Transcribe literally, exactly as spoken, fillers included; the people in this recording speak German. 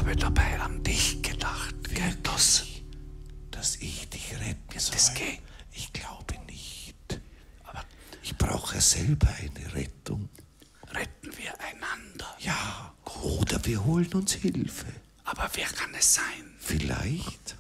habe dabei an dich gedacht, Gertus. Dass ich dich retten soll. Das geht. Ich glaube nicht. Aber ich brauche ja selber eine Rettung. Retten wir einander. Ja, oder wir holen uns Hilfe. Aber wer kann es sein? Vielleicht